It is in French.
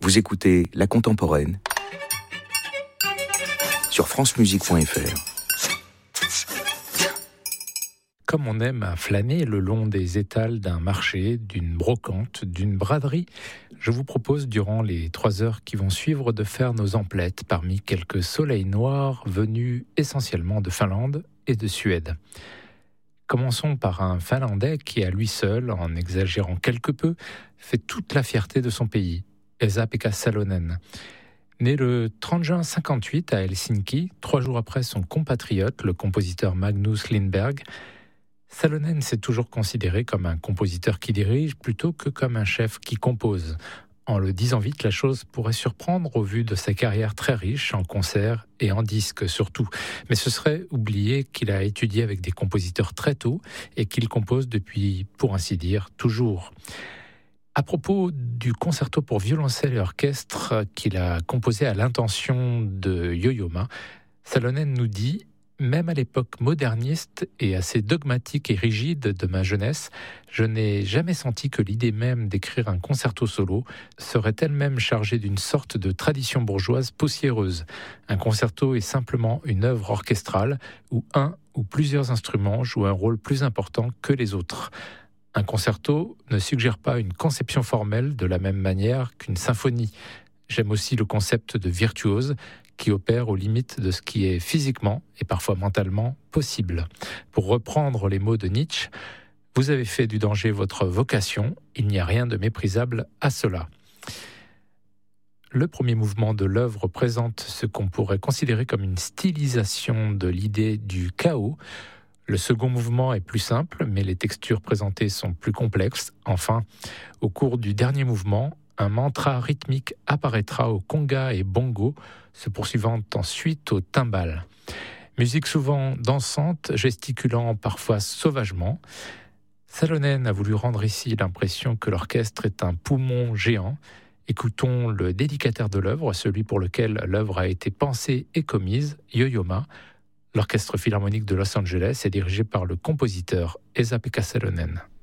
Vous écoutez La Contemporaine sur francemusique.fr. Comme on aime à flâner le long des étals d'un marché, d'une brocante, d'une braderie, je vous propose durant les 3 heures qui vont suivre de faire nos emplettes parmi quelques soleils noirs venus essentiellement de Finlande et de Suède. Commençons par un Finlandais qui, à lui seul, en exagérant quelque peu, fait toute la fierté de son pays, Esa-Pekka Salonen. Né le 30 juin 1958 à Helsinki, 3 jours après son compatriote, le compositeur Magnus Lindberg, Salonen s'est toujours considéré comme un compositeur qui dirige plutôt que comme un chef qui compose. En le disant vite, la chose pourrait surprendre au vu de sa carrière très riche en concerts et en disques surtout. Mais ce serait oublier qu'il a étudié avec des compositeurs très tôt et qu'il compose depuis, pour ainsi dire, toujours. À propos du concerto pour violoncelle et orchestre qu'il a composé à l'intention de Yo-Yo Ma, Salonen nous dit: même à l'époque moderniste et assez dogmatique et rigide de ma jeunesse, je n'ai jamais senti que l'idée même d'écrire un concerto solo serait elle-même chargée d'une sorte de tradition bourgeoise poussiéreuse. Un concerto est simplement une œuvre orchestrale où un ou plusieurs instruments jouent un rôle plus important que les autres. Un concerto ne suggère pas une conception formelle de la même manière qu'une symphonie. J'aime aussi le concept de virtuose qui opère aux limites de ce qui est physiquement et parfois mentalement possible. Pour reprendre les mots de Nietzsche, vous avez fait du danger votre vocation, il n'y a rien de méprisable à cela. Le premier mouvement de l'œuvre présente ce qu'on pourrait considérer comme une stylisation de l'idée du chaos. Le second mouvement est plus simple, mais les textures présentées sont plus complexes. Enfin, au cours du dernier mouvement, un mantra rythmique apparaîtra au conga et bongo, se poursuivant ensuite au timbal. Musique souvent dansante, gesticulant parfois sauvagement. Salonen a voulu rendre ici l'impression que l'orchestre est un poumon géant. Écoutons le dédicataire de l'œuvre, celui pour lequel l'œuvre a été pensée et commise, Yo-Yo Ma. L'Orchestre philharmonique de Los Angeles est dirigé par le compositeur Esa-Pekka Salonen.